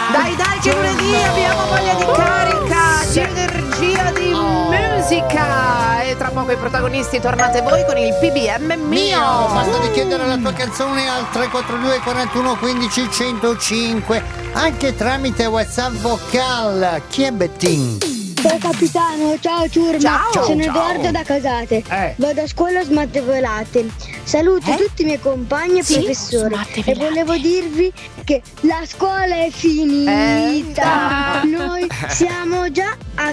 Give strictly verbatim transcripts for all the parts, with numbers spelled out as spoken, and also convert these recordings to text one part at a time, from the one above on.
Dai dai che lunedì abbiamo voglia di carica, di energia, di musica. E tra poco i protagonisti tornate voi con il P B M mio. Basta di chiedere la tua canzone al tre quattro due quarantuno quindici centocinque, anche tramite WhatsApp vocal. Chi è Bettin? Ciao capitano, ciao ciurma, Ciao. sono Ciao. Edoardo da Casate, Eh. vado a scuola smattevolate, saluto Eh? tutti i miei compagni e Sì? professori e Smattevolate. volevo dirvi che la scuola è finita, Eh. noi siamo già a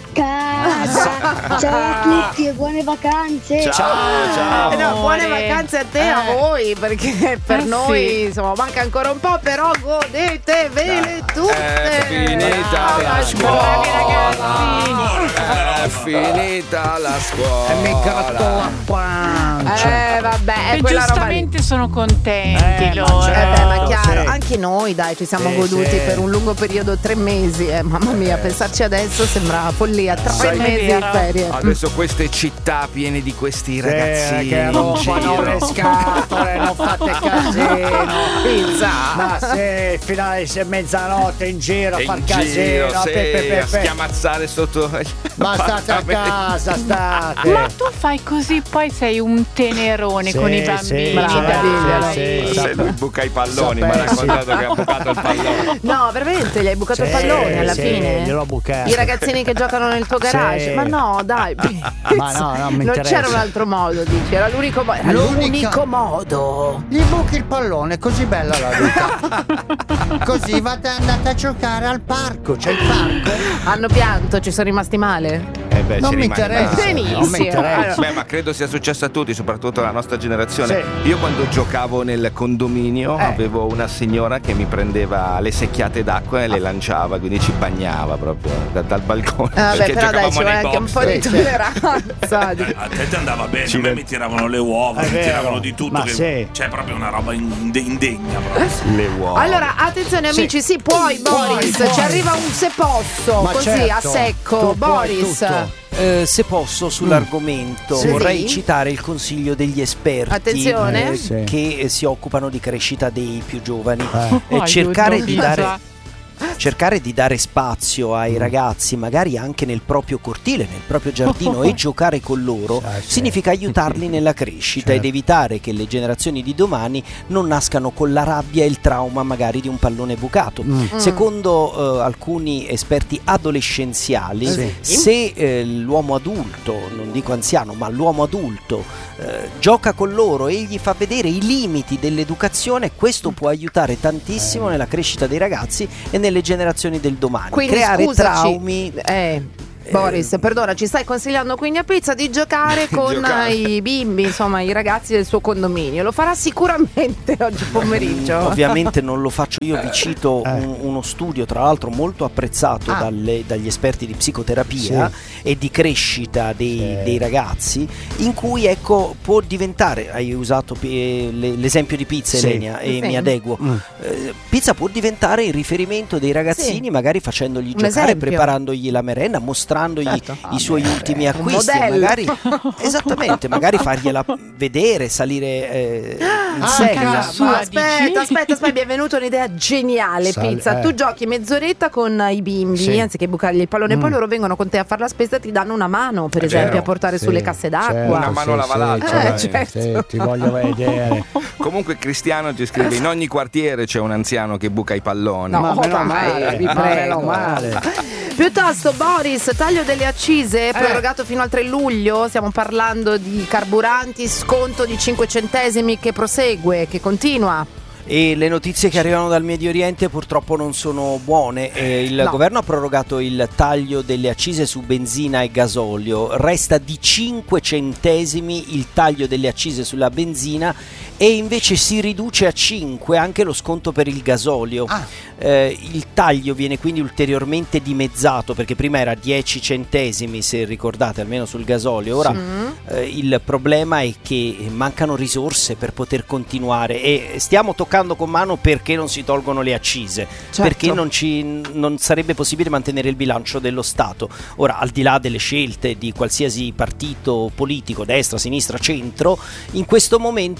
casa, ciao a tutti e buone vacanze. Ciao, ciao. Eh no, buone Amore. vacanze a te, a voi, perché per Eh, noi sì. insomma manca ancora un po', però godetevele tutte. È finita Brava, la bravi scuola. ragazzi. È finita la scuola. E mi gratto la pancia. Eh vabbè, è E quella roba lì. giustamente sono contenti Eh, ma loro. Eh beh, ma Certo, chiaro, sì. anche noi dai ci siamo Sì, goduti sì. per un lungo periodo, tre mesi, eh, mamma mia, pensarci adesso sembra follia, tre Sai- mesi di È vero. ferie. Adesso queste città piene di questi ragazzini che in rompano le giro. scatole, non fate casino. Pizza. Ma se fino a mezzanotte in giro a E far in casino, giro, pe, sì, pe, pe, a pe. schiamazzare sotto gli Ma state a appartamenti. casa, state. Ma tu fai così, poi sei un tenerone Sì, con i sì, bambini. brava, dai. sì, sì. Se lui buca i palloni, mi ha Sapessi. raccontato che ha bucato il pallone. No, veramente gli hai bucato il Sì, pallone alla sì, fine? gliel'ho bucato. I ragazzini che giocano nel tuo garage? Sì. Ma no, dai. Ma no, no, mi non interessa. c'era un altro modo, dici, era l'unico modo. Era L'unica- l'unico modo. Gli buchi il pallone, così bella la vita. Così vate andate a giocare al parco, c'è il parco. Hanno pianto, ci sono rimasti male? Eh beh, Non ci mi rimane interessa. male. Benissimo. Non mi interessa. Allora- Beh, ma credo sia successo a tutti, soprattutto alla nostra generazione. Sì. Io quando giocavo nel condominio Eh. avevo una signora che mi prendeva le secchiate d'acqua e le lanciava, quindi ci bagnava proprio da- dal balcone. Ah, vabbè, perché però dai, giocavamo ci vuole nei anche un box. po' di Sì, sì. tolleranza. di- A te ti andava bene, Ci a me ve- mi tiravano le uova, È mi vero. tiravano di tutto. Ma Che sì. C'è proprio una roba inde- indegna proprio. Le uova. Allora, attenzione amici, sì, puoi Boris, puoi. ci arriva un se posso, Ma così certo, a secco. tu puoi Boris. tutto. Eh, se posso, sull'argomento Sì. vorrei Sì. citare il consiglio degli esperti Attenzione. eh, Sì. che eh, si occupano di crescita dei più giovani. Eh. Eh, Oh, cercare, aiuto, di cosa? dare, cercare di dare spazio ai ragazzi, magari anche nel proprio cortile, nel proprio giardino, e giocare con loro Ah, sì. significa aiutarli nella crescita Certo. ed evitare che le generazioni di domani non nascano con la rabbia e il trauma magari di un pallone bucato. Mm. Secondo eh, alcuni esperti adolescenziali, Sì. se eh, l'uomo adulto, non dico anziano, ma l'uomo adulto eh, gioca con loro e gli fa vedere i limiti dell'educazione, questo può aiutare tantissimo nella crescita dei ragazzi e nelle generazioni del domani. Quindi Creare scusaci, traumi. eh, Boris, perdona, ci stai consigliando quindi a Pizza di giocare con Giocare. i bimbi, insomma i ragazzi del suo condominio. Lo farà sicuramente oggi pomeriggio. Ovviamente non lo faccio io, vi cito Eh. un- uno studio tra l'altro molto apprezzato Ah. dalle- dagli esperti di psicoterapia e di crescita dei, Sì. dei ragazzi, in cui ecco può diventare, hai usato eh, le- l'esempio di Pizza, Sì. Elenia, e Sì. mi adeguo. Mm. Eh, Pizza può diventare il riferimento dei ragazzini, Sì. magari facendogli Un giocare, esempio. preparandogli la merenda, mostrandogli Certo. i suoi ultimi acquisti, e modello. magari esattamente, magari fargliela vedere, salire eh, in Ah, sella. cazzo. Su, Ma dici? aspetta, aspetta, aspetta, mi è venuta un'idea geniale, Sal- Pizza. eh. Tu giochi mezz'oretta con i bimbi, Sì. anziché bucargli il pallone, poi Mm. loro vengono con te a fare la spesa e ti danno una mano, per È esempio, vero. a portare Sì, sulle casse d'acqua. certo, Una mano sì, lavalaccia, sì, dai. sì, Eh, certo. sì, ti voglio vedere. Comunque Cristiano ci scrive: in ogni quartiere c'è un anziano che buca i palloni. No, Ma meno dai, male, vi ma prego. meno male. Piuttosto, Boris, taglio delle accise prorogato fino al tre luglio. Stiamo parlando di carburanti, sconto di cinque centesimi che prosegue, che continua. E le notizie che arrivano dal Medio Oriente purtroppo non sono buone. Eh, il No. governo ha prorogato il taglio delle accise su benzina e gasolio. Resta di cinque centesimi il taglio delle accise sulla benzina e invece si riduce a cinque anche lo sconto per il gasolio. Ah. Eh, il taglio viene quindi ulteriormente dimezzato, perché prima era dieci centesimi, se ricordate, almeno sul gasolio. Ora eh, il problema è che mancano risorse per poter continuare e stiamo toccando con mano perché non si tolgono le accise, Certo. perché non, ci, non sarebbe possibile mantenere il bilancio dello Stato. Ora, al di là delle scelte di qualsiasi partito politico, destra, sinistra, centro, in questo momento siamo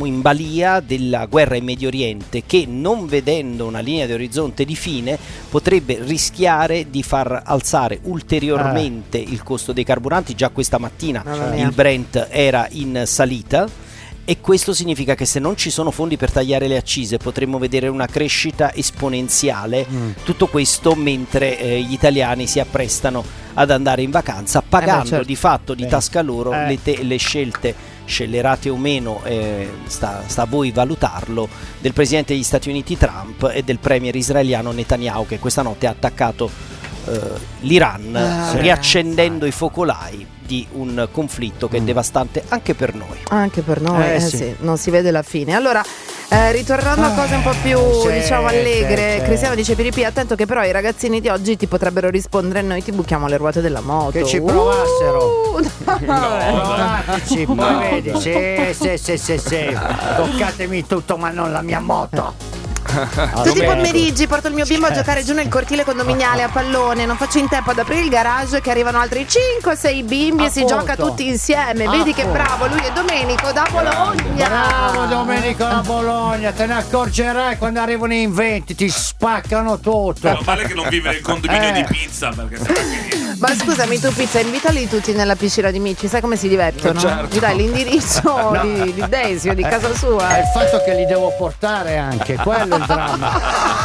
siamo in balia della guerra in Medio Oriente che, non vedendo una linea di orizzonte di fine, potrebbe rischiare di far alzare ulteriormente eh. il costo dei carburanti. Già questa mattina eh. il Brent era in salita, e questo significa che se non ci sono fondi per tagliare le accise potremmo vedere una crescita esponenziale. Mm. Tutto questo mentre eh, gli italiani si apprestano ad andare in vacanza, pagando eh beh, certo. di fatto di eh. tasca loro eh. le, te- le scelte, scellerate o meno, eh, sta, sta a voi valutarlo, del presidente degli Stati Uniti Trump e del premier israeliano Netanyahu, che questa notte ha attaccato eh, l'Iran, ah, riaccendendo sì. i focolai di un conflitto che è devastante anche per noi. Anche per noi, eh, eh sì. sì, non si vede la fine. Allora, eh, ritornando a cose un po' più sì, diciamo allegre, sì, Cristiano dice Piripì, attento che però i ragazzini di oggi ti potrebbero rispondere: noi ti buchiamo le ruote della moto. Che ci provassero. Uh, no. Provateci, poi vedi, sì, sì, sì, sì, sì. Toccatemi tutto ma non la mia moto. Tutti i pomeriggi porto il mio bimbo a giocare giù nel cortile condominiale a pallone, non faccio in tempo ad aprire il garage che arrivano altri cinque sei bimbi e si gioca tutti insieme. Vedi che bravo, lui è Domenico da Bologna. Bravo Domenico da Bologna, te ne accorgerai quando arrivano in venti, ti spaccano tutto. Meno male che non vive nel condominio Eh. di Pizza, perché sennò che- Ma scusami tu Pizza, invitali tutti nella piscina di Mici, sai come si divertono? Certo. Gli dai l'indirizzo di, di Desio, di casa È sua. il fatto che li devo portare anche, quello è il dramma.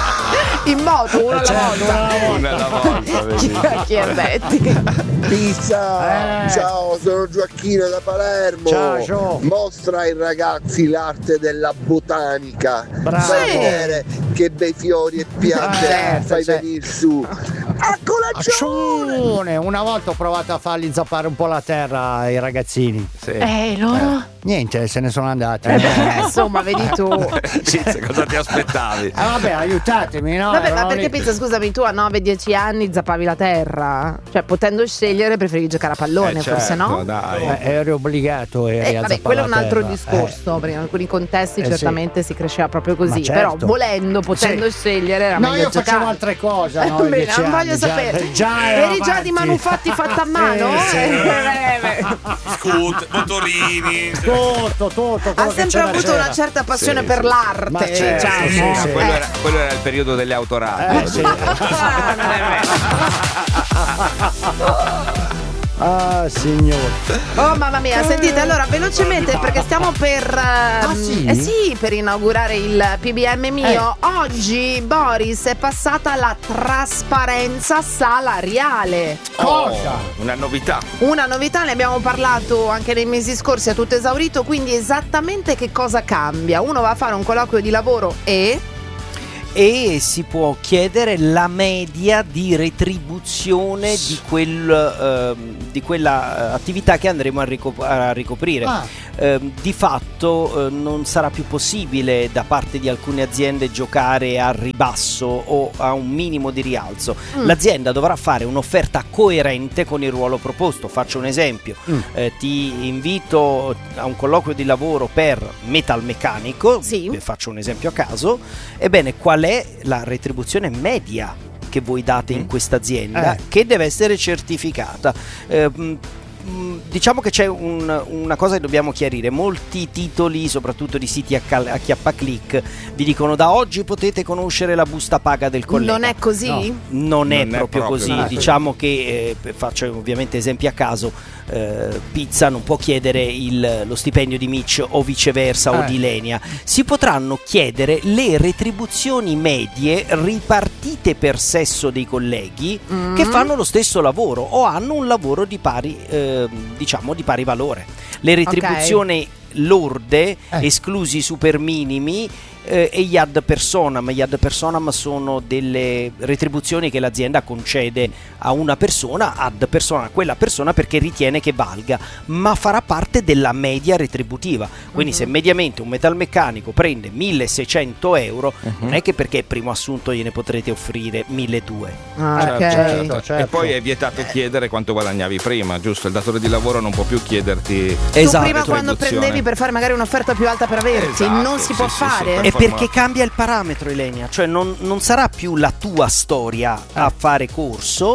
In moto, uno alla Certo, volta. una volta. Una alla volta, vedi. Chi, chi è Betty? Pizza, Eh. ciao, sono Gioacchino da Palermo. Ciao, Gio. Mostra ai ragazzi l'arte della botanica. Bravo. Fai Sì. vedere che bei fiori e piante Eh, certo, fai certo. venire su. Accolaccione! Accione. Una volta ho provato a fargli zappare un po' la terra ai ragazzini. Sì. Eh, loro? Niente, se ne sono andati. Eh beh, insomma, vedi tu. Pizza, cosa ti aspettavi? Eh, vabbè, aiutatemi, no? Vabbè, ma Erano perché lì- Pizza, scusami, tu a nove dieci anni zappavi la terra? Cioè, potendo scegliere, preferivi giocare a pallone, Eh, forse certo, no? dai. Eh, ero obbligato eri Eh, a vabbè, zappare quello è la un altro terra. discorso, perché in alcuni contesti Eh, sì. certamente si cresceva proprio così, Ma certo. però volendo, potendo Sì. scegliere era No, meglio io giocare. facevo altre cose, Eh, no, bene, dieci non voglio anni, già- sapere. già ero Eri già avanti. di manufatti fatta a mano? Eh, sì. Eh, Scoot, motorini. Tutto, tutto. quello Ha che sempre c'era, avuto c'era. una certa passione Sì, per sì. l'arte, Ma certo, diciamo. sì, sì, sì. Quello, Eh. era, quello era il periodo delle autoradio. Eh, sì. Ah, non è vero. Ah, signore. Oh mamma mia, sentite, allora velocemente perché stiamo per ehm, sì? eh sì, per inaugurare il P B M mio. Oggi Boris è passata la trasparenza salariale. Cosa? Una novità. Una novità, ne abbiamo parlato anche nei mesi scorsi a tutto esaurito, quindi esattamente che cosa cambia? Uno va a fare un colloquio di lavoro e E si può chiedere la media di retribuzione di, quel, ehm, di quella eh, attività che andremo a, ricop- a ricoprire. Ah. Ehm, di fatto eh, non sarà più possibile da parte di alcune aziende giocare a ribasso o a un minimo di rialzo. Mm. L'azienda dovrà fare un'offerta coerente con il ruolo proposto. Faccio un esempio: Mm. Eh, ti invito a un colloquio di lavoro per metalmeccanico, Sì. eh, faccio un esempio a caso. Ebbene, qual è la retribuzione media che voi date in questa azienda, Eh. che deve essere certificata? Eh, mh, mh, diciamo che c'è un- una cosa che dobbiamo chiarire: molti titoli, soprattutto di siti a, cal- a chiappaclic, vi dicono da oggi potete conoscere la busta paga del collega. non è così? No. Non è Non è proprio proprio così, così. diciamo che eh, faccio ovviamente esempi a caso. eh, Pizza non può chiedere il- lo stipendio di Mitch o viceversa o Eh. di Lenia. Si potranno chiedere le retribuzioni medie ripartite per sesso dei colleghi Mm. che fanno lo stesso lavoro o hanno un lavoro di pari, eh, diciamo di pari valore. Le retribuzioni lorde, Eh. esclusi i super minimi, eh, e gli ad personam. Gli ad personam sono delle retribuzioni che l'azienda concede a una persona, ad persona, a quella persona, perché ritiene che valga, ma farà parte della media retributiva. Quindi se mediamente un metalmeccanico prende milleseicento euro, non è che perché è primo assunto gliene potrete offrire milleduecento. Ah, Certo, ok. certo, certo. E poi è vietato chiedere quanto guadagnavi prima, giusto? Il datore di lavoro non può più chiederti. Tu Esatto. prima quando retribuzione. prendevi per fare magari un'offerta più alta per averti, Esatto, non si sì, può sì, fare? sì, È Forma- perché cambia il parametro, Ilenia, cioè non, non sarà più la tua storia a fare corso,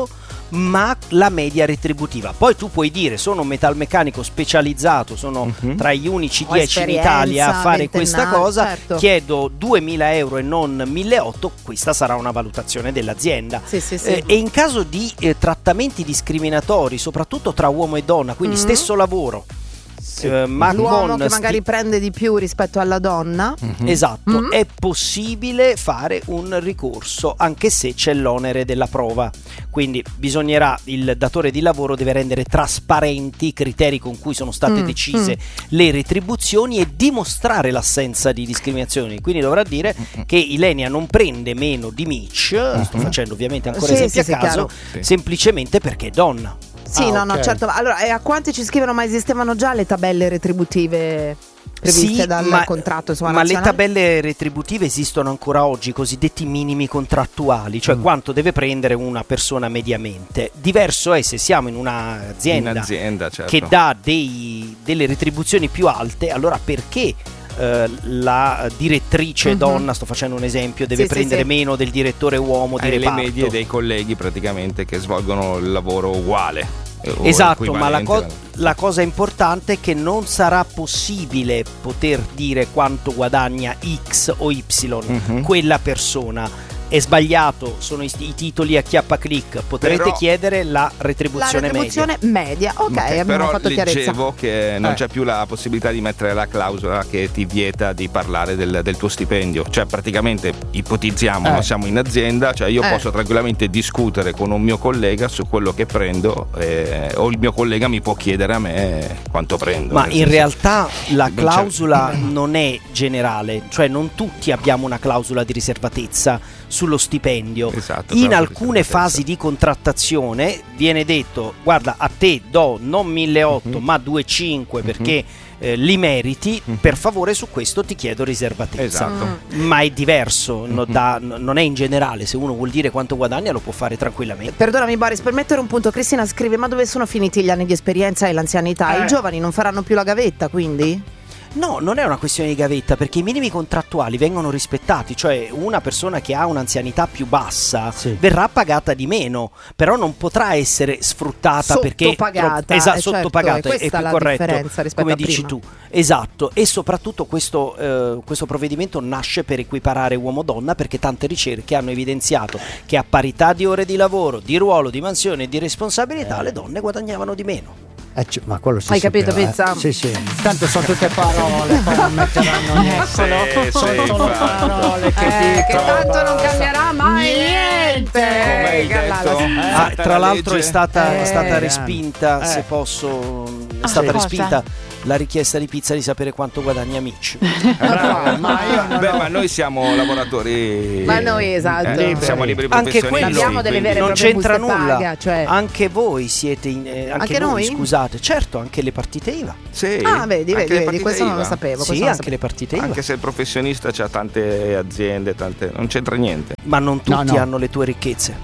ma la media retributiva. Poi tu puoi dire sono un metalmeccanico specializzato, sono uh-huh. tra gli unici dieci in Italia a fare questa cosa, certo. chiedo duemila euro e non milleottocento, questa sarà una valutazione dell'azienda. Sì, sì, sì. Eh, e in caso di eh, trattamenti discriminatori, soprattutto tra uomo e donna, quindi mm-hmm. stesso lavoro, Sì. Uh, ma l'uomo con che magari sti- prende di più rispetto alla donna, mm-hmm. esatto, mm-hmm. è possibile fare un ricorso anche se c'è l'onere della prova, quindi bisognerà, il datore di lavoro deve rendere trasparenti i criteri con cui sono state mm-hmm. decise le retribuzioni e dimostrare l'assenza di discriminazioni, quindi dovrà dire mm-hmm. che Ilenia non prende meno di Mitch, mm-hmm. sto facendo ovviamente ancora sì, esempi sì, a caso, sì. semplicemente perché è donna. Sì, ah, no, okay. no, certo. Allora, e a quanti ci scrivono? Ma esistevano già le tabelle retributive previste sì, dal ma, contratto? Insomma, ma nazionale? le tabelle retributive esistono ancora oggi, i cosiddetti minimi contrattuali, cioè mm. quanto deve prendere una persona mediamente. Diverso è se siamo in un'azienda, in azienda, certo. che dà dei, delle retribuzioni più alte, allora perché Uh, la direttrice mm-hmm. donna, sto facendo un esempio, deve sì, prendere sì, sì. meno del direttore uomo di eh, reparto. Le medie dei colleghi praticamente che svolgono il lavoro uguale. Esatto, ma la, co- la cosa importante è che non sarà possibile poter dire quanto guadagna X o Y mm-hmm. quella persona. È sbagliato, sono i, i titoli a chiappa clic, potrete però, chiedere la retribuzione, la retribuzione media. media. Ok, okay, abbiamo però fatto chiarezza. Leggevo che non eh. c'è più la possibilità di mettere la clausola che ti vieta di parlare del, del tuo stipendio, cioè praticamente ipotizziamo, eh. non siamo in azienda, cioè io eh. posso tranquillamente discutere con un mio collega su quello che prendo eh, o il mio collega mi può chiedere a me quanto prendo. Ma in senso, realtà la clausola non è generale, cioè non tutti abbiamo una clausola di riservatezza sullo stipendio. Esatto, in alcune fasi di contrattazione viene detto guarda, a te do non milleottocento mm-hmm. ma duecentocinque mm-hmm. perché eh, li meriti, mm-hmm. per favore su questo ti chiedo riservatezza. Esatto. Ma è diverso, mm-hmm. no, da, non è in generale, se uno vuol dire quanto guadagna lo può fare tranquillamente. Perdonami Boris, per mettere un punto, Cristina scrive ma dove sono finiti gli anni di esperienza e l'anzianità? Eh. I giovani non faranno più la gavetta, quindi? No, non è una questione di gavetta, perché i minimi contrattuali vengono rispettati, cioè una persona che ha un'anzianità più bassa sì. verrà pagata di meno, però non potrà essere sfruttata perché sottopagata, esatto, eh, sottopagata certo, è, è più la corretto, come a dici prima. tu. Esatto, e soprattutto questo, eh, questo provvedimento nasce per equiparare uomo-donna, perché tante ricerche hanno evidenziato che a parità di ore di lavoro, di ruolo, di mansione e di responsabilità eh. le donne guadagnavano di meno. Eh, c- ma quello si Hai capito, sapeva, Pizza? Eh? Sì, sì. Tanto sono tutte parole, poi non metteranno niente. Sì, sono sì, solo parole che eh, dicono. Che tanto non cambierà mai niente. Come hai detto? Eh, ah, tra l'altro legge? è stata, Eh, è stata respinta, eh. se posso, è Ah, stata cosa? respinta la richiesta di Pizza di sapere quanto guadagna Mitch. Bravo, ma io non Beh, ho- ma noi siamo lavoratori. Ma noi, esatto. eh, siamo liberi Anche professionisti. quello Abbiamo delle quindi- vere non proprie c'entra buste nulla. paga, cioè. Anche voi siete in, eh, anche, Anche voi, noi? scusate, certo, anche le partite I V A. Sì, Ah, vedi, anche vedi, le vedi, partite questo non lo I V A. sapevo. questo Sì, non lo anche le partite I V A. Anche se il professionista ha tante aziende, tante, non c'entra niente. Ma non tutti No, no. hanno le tue ricchezze.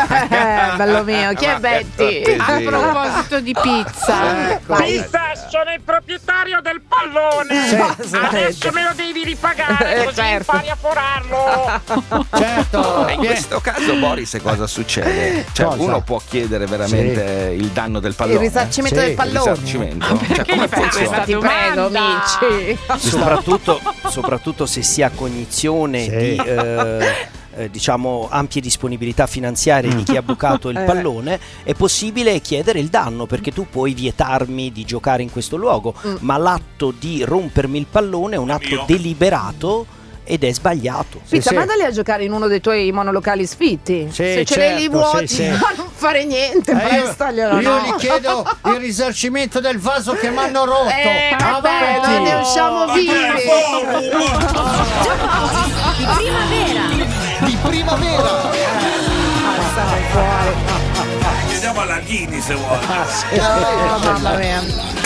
Eh, bello mio, chi è Ma- Betty? eh, A sì. proposito di pizza, Ecco. Pizza, sono il proprietario del pallone. Adesso me lo devi ripagare, Eh, così certo. impari a forarlo. Certo. E in questo caso, Boris, cosa succede? Cioè, Cosa? uno può chiedere veramente il danno del pallone. Il risarcimento Sì, del Il pallone. risarcimento. Cioè, perché come gli fai funziona? questa Ti prego, domanda? amici. soprattutto, soprattutto se si ha cognizione Sì. di eh, eh, diciamo ampie disponibilità finanziarie di chi ha bucato il Eh. pallone, è possibile chiedere il danno, perché tu puoi vietarmi di giocare in questo luogo, Mm. ma l'atto di rompermi il pallone è un atto Mio. deliberato ed è sbagliato. Pizza, sì. mandali a giocare in uno dei tuoi monolocali sfitti. Sì, Se ce certo, l'hai lì vuoti, sì, sì. ma non fare niente, Eh, prestaglielo. io, io no? gli chiedo il risarcimento del vaso che mi hanno rotto. Eh, vabbè, Avanti. non ne usciamo vivi. Di primavera. Di primavera. Chiediamo alla Ghini se vuole. Oh, mamma mia.